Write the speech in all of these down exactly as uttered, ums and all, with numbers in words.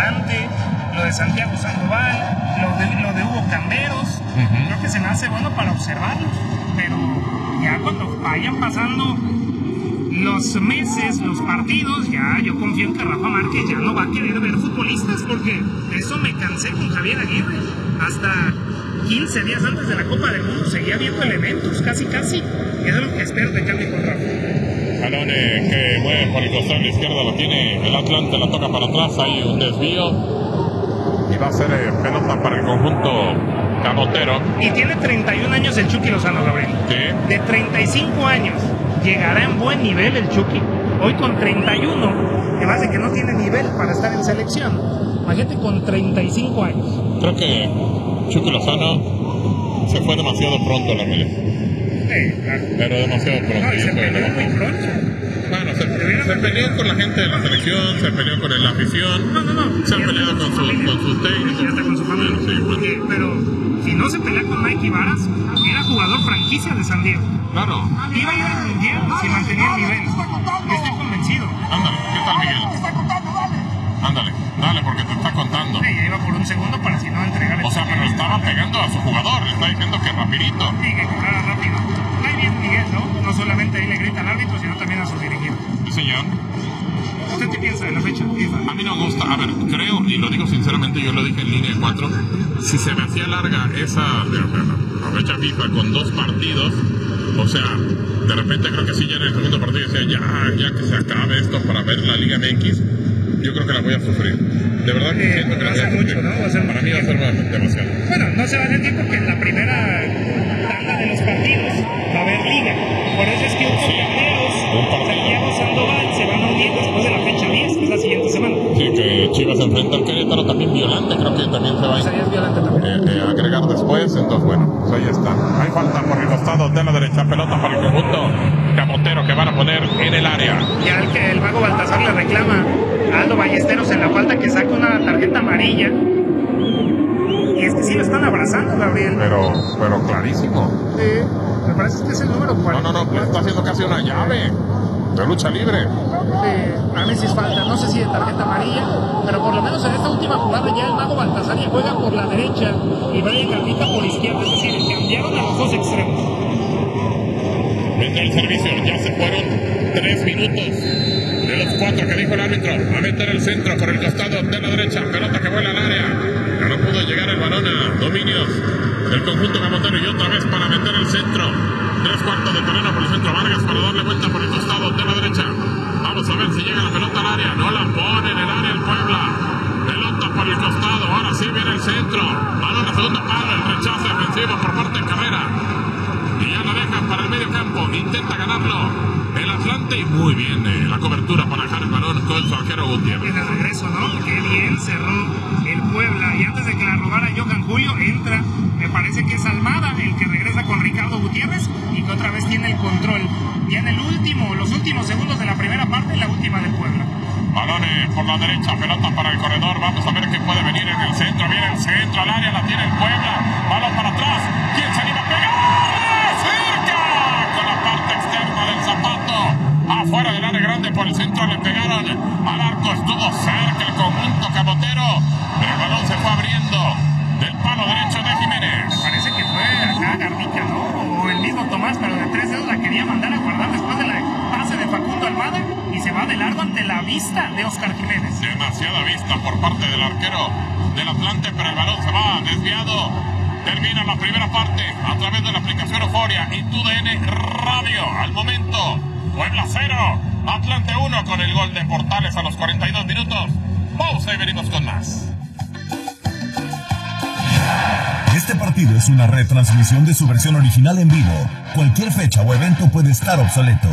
Escalante, lo de Santiago Sandoval, lo de, lo de Hugo Camberos. Uh-huh. Creo que se me hace bueno para observarlos, pero ya cuando vayan pasando los meses, los partidos, ya yo confío en que Rafa Márquez ya no va a querer ver futbolistas, porque de eso me cansé con Javier Aguirre. Hasta quince días antes de la Copa del Mundo seguía viendo elementos, casi casi, y es lo que espero que cambie con Rafa. Balón eh, que mueve por el costado de la izquierda, lo tiene el Atlante, la toca para atrás, hay un desvío y va a ser eh, pelota para el conjunto camotero. Y tiene treinta y un años el Chucky Lozano, Gabriel. Sí. De treinta y cinco años llegará en buen nivel el Chucky. Hoy con treinta y uno, que base que no tiene nivel para estar en selección. Imagínate con treinta y cinco años. Creo que Chucky Lozano se fue demasiado pronto a la Melec. Sí, claro. Pero demasiado pronto. No, y se peleó muy pronto. Bueno, se, se peleó con la gente de la selección, se peleó con la afición. No, no, no. Se ha peleado con, su, con sus técnicos. Y hasta con su familia. Sí, bueno. Porque, pero si no se pelea con Mike Ibaras, era jugador franquicia de San Diego. Claro. Iba a ir al mundial si mantenía el nivel. Yo estoy convencido. Ándale, ¿qué tal, Miguel? Ándale, dale, porque te está contando. Sí, ya iba por un segundo para si no entregar el... O sea, pero estaba pegando a su jugador, le está diciendo que rapidito. Sí, que cobrara rápido. Ahí bien Miguel, ¿no? No solamente ahí le grita al árbitro, sino también a sus dirigidos. Sí, señor. ¿Usted qué piensa de la fecha FIFA? A mí no me gusta, a ver, creo, y lo digo sinceramente, yo lo dije en línea cuatro, si se me hacía larga esa la fecha FIFA con dos partidos, o sea, de repente creo que sí, ya en el segundo partido decía, ya, ya que se acabe esto para ver la Liga M X, yo creo que la voy a sufrir. De verdad que eh, siento que la voy a mucho, sufrir. ¿no? Va a ser para mí va a ser demasiado. Bueno, no se va a sentir porque en la primera tanda de los partidos va a haber liga. Por eso es que Hugo Sí, Camberos, un partido. Santiago Sandoval se van a unir después de la fecha diez, que es la siguiente semana. Sí, que Chivas enfrenta al Querétaro, también Violante, creo que también se va a Esa ya es violenta también. eh, eh, agregar después, entonces bueno, pues ahí está. Hay falta por el costado de la derecha, pelota para el conjunto camotero que van a poner en el área. Ya el que el mago Baltasar le reclama a Aldo Ballesteros en la falta que saca una tarjeta amarilla. Y es que sí lo están abrazando, Gabriel. Pero, pero clarísimo. Sí, me parece que es el número No, cuarenta. no, no, le está haciendo casi una llave de lucha libre. Sí, a mí sí es falta, no sé si de tarjeta amarilla, pero por lo menos en esta última jugada ya el mago Baltasar ya juega por la derecha y Brian Carlita por izquierda, es decir, cambiaron a los dos extremos. Vendrá el servicio, ya se fueron tres minutos de los cuatro que dijo el árbitro. Va a meter el centro por el costado de la derecha, pelota que vuela al área. Ya no pudo llegar el balón a dominios del conjunto camotero y otra vez para meter el centro. Tres cuartos de terreno por el centro, Vargas para darle vuelta por el costado de la derecha. Vamos a ver si llega la pelota al área. No la pone en el área el Puebla. Pelota por el costado, ahora sí viene el centro. Balón a segunda palo, el rechazo defensivo por parte de Carrera. Y ya la dejan para el medio campo, intenta ganarlo el Atlante y muy bien eh, la cobertura para dejar el balón con su arquero Gutiérrez. En el regreso, ¿no? Qué bien cerró el Puebla y antes de que la robara Johan Julio entra, me parece que es Almada el que regresa con Ricardo Gutiérrez y que otra vez tiene el control. Ya en el último, los últimos segundos de la primera parte, la última del Puebla. Balón eh, por la derecha, pelota para el corredor, vamos a ver qué puede venir en el centro, viene el centro al área, la tiene el Puebla, balón para atrás, ¿quién se anima a pegar? Afuera del área grande por el centro le pegaron al arco, estuvo cerca el conjunto camotero, pero el balón se fue abriendo del palo derecho de Jiménez. Parece que fue acá Garnica, ¿no? O el mismo Tomás, pero de tres dedos la quería mandar a guardar después de la pase de Facundo Almada y se va de largo ante la vista de Oscar Jiménez. Demasiada vista por parte del arquero del Atlante, pero el balón se va desviado. Termina la primera parte a través de la aplicación Euforia y T U D N Radio. Al momento, Puebla cero, Atlante uno con el gol de Portales a los cuarenta y dos minutos. Pausa y venimos con más. Este partido es una retransmisión de su versión original en vivo. Cualquier fecha o evento puede estar obsoleto.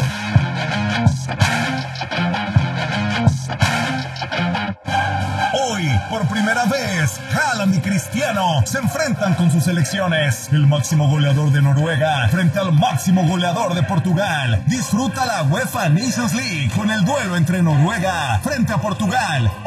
Hoy, por primera vez, Haaland y Cristiano se enfrentan con sus selecciones. El máximo goleador de Noruega frente al máximo goleador de Portugal. Disfruta la UEFA Nations League con el duelo entre Noruega frente a Portugal.